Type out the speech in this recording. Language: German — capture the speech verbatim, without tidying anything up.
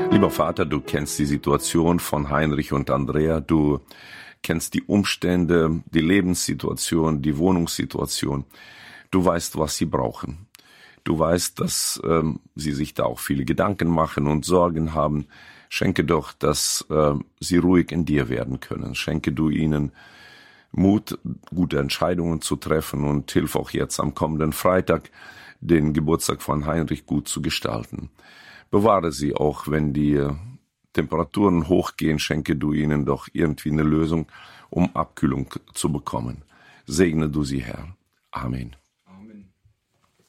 Lieber Vater, du kennst die Situation von Heinrich und Andrea, du kennst die Umstände, die Lebenssituation, die Wohnungssituation. Du weißt, was sie brauchen. Du weißt, dass ähm, sie sich da auch viele Gedanken machen und Sorgen haben. Schenke doch, dass äh, sie ruhig in dir werden können. Schenke du ihnen Mut, gute Entscheidungen zu treffen und hilf auch jetzt am kommenden Freitag, den Geburtstag von Heinrich gut zu gestalten. Bewahre sie auch, wenn die Temperaturen hochgehen, schenke du ihnen doch irgendwie eine Lösung, um Abkühlung zu bekommen. Segne du sie, Herr. Amen.